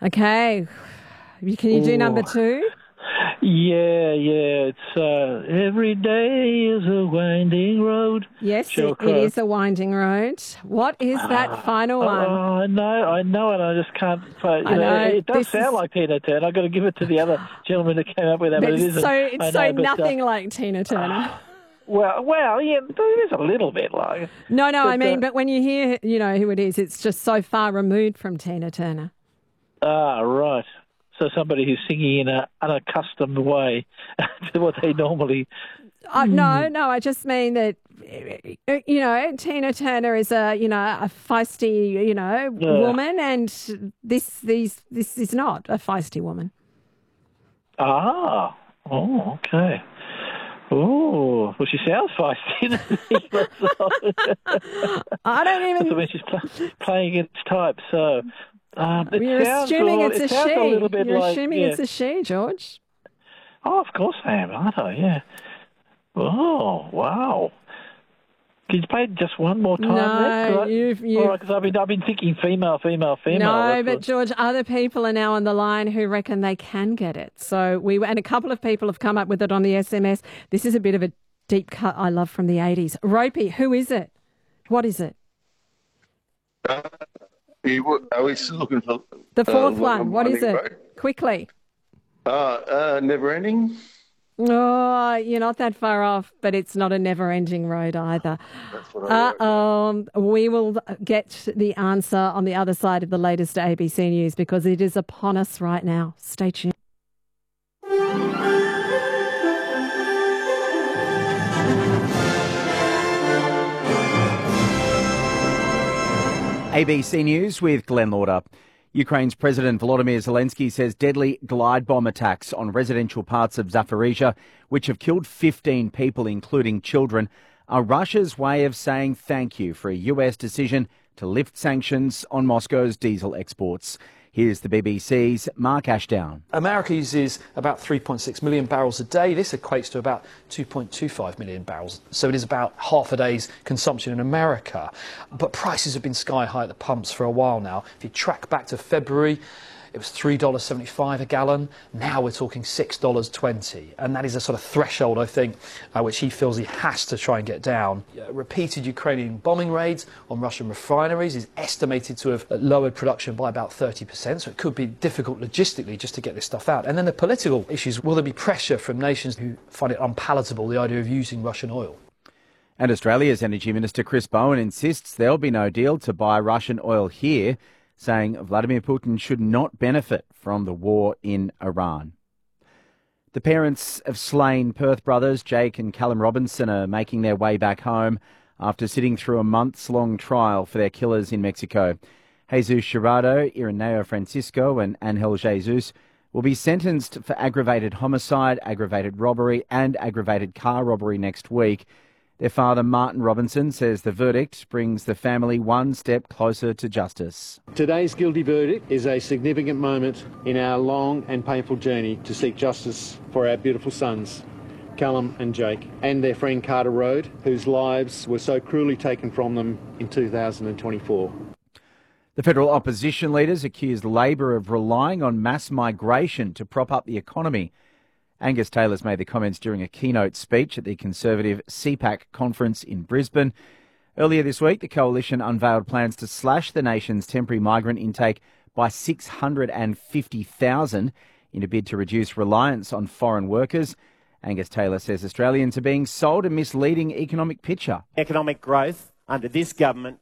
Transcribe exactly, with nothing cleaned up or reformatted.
Okay. Can you do Ooh. number two? Yeah, yeah. It's uh, every day is a winding road. Yes, Sheryl it, it Crow. is a winding road. What is that Ah, final oh, one? I know, I know it. I just can't. Play, you I know, know, it does this sound is- like Tina Turner. I've got to give it to the other gentleman who came up with that, but, But it it's isn't. so, I it's so know, but, nothing uh, like Tina Turner. Well, well, yeah, it is a little bit like. No, no, but, I mean, uh, but when you hear, you know, who it is, it's just so far removed from Tina Turner. Ah, right. So somebody who's singing in an unaccustomed way to what they normally. Uh, no, no, I just mean that, you know, Tina Turner is a, you know, a feisty, you know, Yeah. woman, and this, these, this is not a feisty woman. Ah, oh, okay. Oh, well, she sounds feisty. I don't even. That's when she's pl- playing its type. So um, it You're sounds assuming all- it's it a sounds she. a little bit You're like assuming yeah. it's a she, George. Oh, of course I am, aren't I? Yeah. Oh, wow. Can you play it just one more time? No, then? you've, All you've right, because I've been, I've been thinking female, female, female. No, That's but what- George, other people are now on the line who reckon they can get it. So we and a couple of people have come up with it on the S M S. This is a bit of a deep cut I love from the eighties. Ropey, who is it? What is it? Uh, he wa- I was looking for The fourth uh, one. What is it? Road. Quickly. Uh, uh, never ending. Oh, you're not that far off, but it's not a never-ending road either. That's what I wrote. Um, we will get the answer on the other side of the latest A B C News because it is upon us right now. Stay tuned. A B C News with Glenn Lauder. Ukraine's President Volodymyr Zelensky says deadly glide bomb attacks on residential parts of Zaporizhia, which have killed fifteen people, including children, are Russia's way of saying thank you for a U S decision to lift sanctions on Moscow's diesel exports. Here's the B B C's Mark Ashdown. America uses about three point six million barrels a day. This equates to about two point two five million barrels. So it is about half a day's consumption in America. But prices have been sky high at the pumps for a while now. If you track back to February, it was three dollars seventy-five a gallon. Now we're talking six dollars twenty. And that is a sort of threshold, I think, uh, which he feels he has to try and get down. Uh, repeated Ukrainian bombing raids on Russian refineries is estimated to have lowered production by about thirty percent. So it could be difficult logistically just to get this stuff out. And then the political issues. Will there be pressure from nations who find it unpalatable, the idea of using Russian oil? And Australia's Energy Minister Chris Bowen insists there'll be no deal to buy Russian oil here, saying Vladimir Putin should not benefit from the war in Iran. The parents of slain Perth brothers Jake and Callum Robinson are making their way back home after sitting through a months-long trial for their killers in Mexico. Jesus Gerardo, Ireneo Francisco and Angel Jesus will be sentenced for aggravated homicide, aggravated robbery and aggravated car robbery next week. Their father, Martin Robinson, says the verdict brings the family one step closer to justice. Today's guilty verdict is a significant moment in our long and painful journey to seek justice for our beautiful sons, Callum and Jake, and their friend Carter Road, whose lives were so cruelly taken from them in two thousand twenty-four. The federal opposition leaders accused Labor of relying on mass migration to prop up the economy. Angus Taylor's made the comments during a keynote speech at the Conservative C PAC conference in Brisbane. Earlier this week, the coalition unveiled plans to slash the nation's temporary migrant intake by six hundred fifty thousand in a bid to reduce reliance on foreign workers. Angus Taylor says Australians are being sold a misleading economic picture. Economic growth under this government